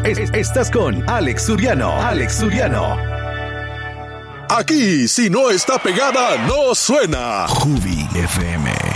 Estás con Alex Suriano. Aquí, si no está pegada, no suena. Jubi FM.